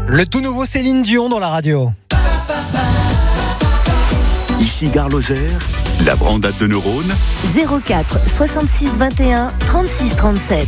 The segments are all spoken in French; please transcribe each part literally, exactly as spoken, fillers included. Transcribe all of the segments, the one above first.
Le tout nouveau Céline Dion dans la radio. Ici Gare Lozère, la Brandade de Neurones. zéro quatre soixante-six vingt et un trente-six trente-sept.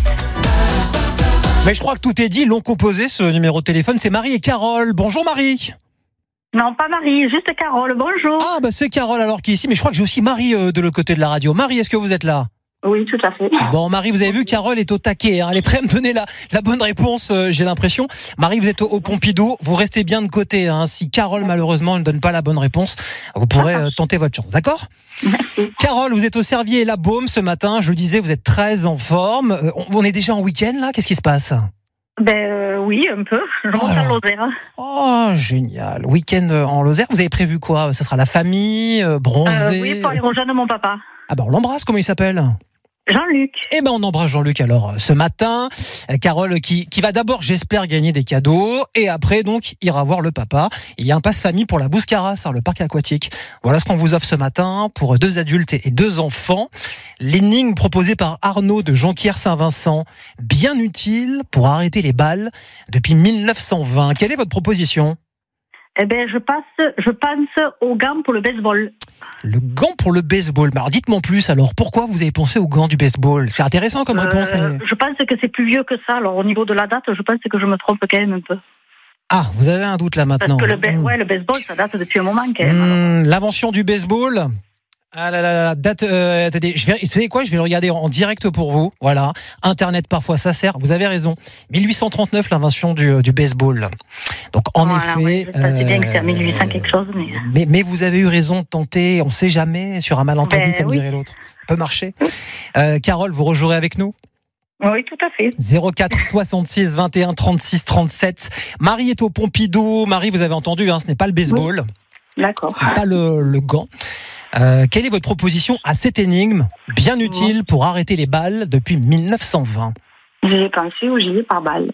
Mais je crois que tout est dit, l'ont composé ce numéro de téléphone, c'est Marie et Carole. Bonjour Marie. Non, pas Marie, juste Carole, bonjour. Ah bah c'est Carole alors qui est ici, mais je crois que j'ai aussi Marie euh, de l'autre côté de la radio. Marie, est-ce que vous êtes là ? Oui, tout à fait. Bon Marie, vous avez vu, Carole est au taquet, hein. Elle est prête à me donner la, la bonne réponse, euh, j'ai l'impression. Marie, vous êtes au, au Pompidou, vous restez bien de côté, hein. Si Carole malheureusement ne donne pas la bonne réponse, vous pourrez euh, tenter votre chance, d'accord ? Merci. Carole, vous êtes au Servier et la Baume ce matin, je le disais, vous êtes très en forme. Euh, on, on est déjà en week-end là, qu'est-ce qui se passe ? Ben euh, oui, un peu. Je monte à Lozère. Oh, génial. Week-end en Lozère, vous avez prévu quoi ? Ce sera la famille, euh, bronzer Euh, oui, pour aller rejoindre mon papa. Ah ben on l'embrasse, comment il s'appelle ? Jean-Luc. Eh ben on embrasse Jean-Luc alors ce matin. Carole qui, qui va d'abord, j'espère, gagner des cadeaux et après donc ira voir le papa. Il y a un passe-famille pour la Bouscarras, le parc aquatique. Voilà ce qu'on vous offre ce matin pour deux adultes et deux enfants. L'énigme proposée par Arnaud de Jonquière-Saint-Vincent, bien utile pour arrêter les balles depuis mille neuf cent vingt. Quelle est votre proposition ? Eh ben je passe, je pense aux gants pour le baseball. Le gant pour le baseball. Mais alors dites-moi plus alors, pourquoi vous avez pensé au gant du baseball ? C'est intéressant comme réponse. Euh, Mais... Je pense que c'est plus vieux que ça. Alors au niveau de la date, je pense que je me trompe quand même un peu. Ah, vous avez un doute là maintenant. Parce que le, ba- mmh. ouais, le baseball, ça date depuis un moment quand même. Mmh, l'invention du baseball. Ah là là là, date. Euh, attendez, je vais. Vous savez quoi ? Je vais le regarder en direct pour vous. Voilà. Internet parfois ça sert. Vous avez raison. mille huit cent trente-neuf, l'invention du, du baseball. Donc en Voilà, effet. oui, je sais bien que c'est à mille huit cents quelque chose, mais. mais mais vous avez eu raison de tenter. On ne sait jamais sur un malentendu Ben, comme oui. dirait l'autre. Ça peut marcher. Euh, Carole, vous rejouerez avec nous ? Oui, tout à fait. zéro quatre soixante-six vingt et un trente-six trente-sept. Marie est au Pompidou. Marie, vous avez entendu, hein, ce n'est pas le baseball. D'accord. Ce n'est pas le, le gant. Euh, quelle est votre proposition à cette énigme, bien utile pour arrêter les balles depuis mille neuf cent vingt ? J'ai pensé au gilet par balle.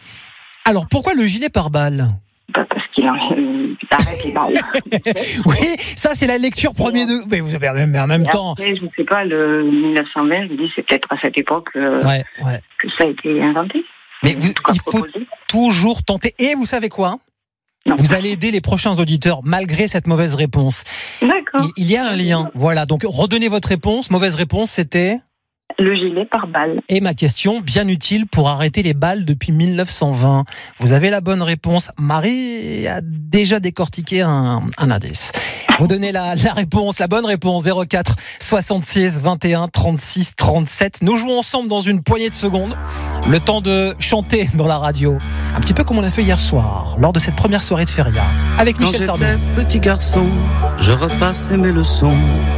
Alors, pourquoi le gilet pare-balles ? Bah, parce qu'il en- il arrête les balles. Oui, ça c'est la lecture premier degré. Mais vous avez mais en même Et temps. après, je ne sais pas, le mille neuf cent vingt, je me dis, c'est peut-être à cette époque euh, Ouais, ouais. que ça a été inventé. Mais vous- En tout cas, il faut proposé. toujours tenter. Et vous savez quoi ? Non. Vous allez aider les prochains auditeurs malgré cette mauvaise réponse. D'accord. Il, il y a un lien. Voilà. Donc redonnez votre réponse. Mauvaise réponse, c'était. Le gilet par balle. Et ma question, bien utile pour arrêter les balles depuis mille neuf cent vingt. Vous avez la bonne réponse. Marie a déjà décortiqué un, un indice. Vous donnez la, la réponse, la bonne réponse, zéro quatre soixante-six vingt et un trente-six trente-sept. Nous jouons ensemble dans une poignée de secondes. Le temps de chanter dans la radio. Un petit peu comme on l'a fait hier soir, lors de cette première soirée de Feria. Avec Quand Michel Sardou. j'étais petit garçon, je repassais mes leçons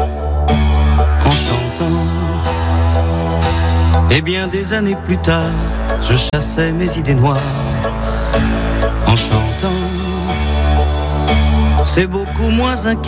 en chantant. Et bien des années plus tard, je chassais mes idées noires en chantant. C'est beaucoup moins inquiétant.